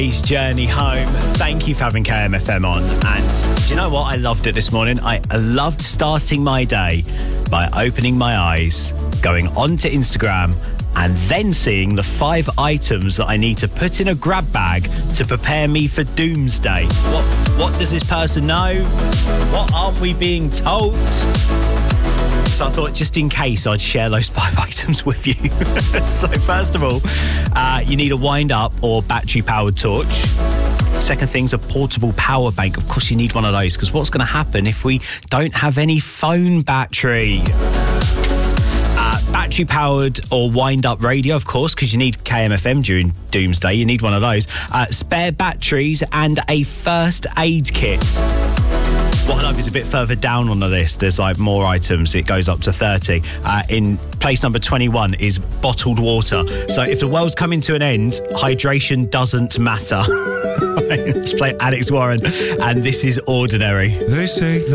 Journey home. Thank you for having KMFM on. And do you know what? I loved it this morning. I loved starting my day by opening my eyes, going onto Instagram, and then seeing the 5 items that I need to put in a grab bag to prepare me for doomsday. What does this person know? What aren't we being told? So I thought, just in case, I'd share those 5 items with you. So first of all, you need a wind-up or battery-powered torch. Second thing's a portable power bank. Of course, you need one of those, because what's going to happen if we don't have any phone battery? Battery-powered or wind-up radio, of course, because you need KMFM during doomsday. You need one of those. Spare batteries and a first aid kit. What I love is a bit further down on the list, there's like more items. It goes up to 30. In place number 21 is bottled water. So if the world's coming to an end, hydration doesn't matter. Let's play Alex Warren, and This Is Ordinary. They say